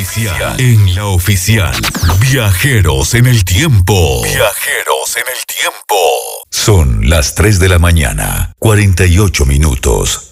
En la oficial. Viajeros en el tiempo. Viajeros en el tiempo. Son las 3 de la mañana, 48 minutos.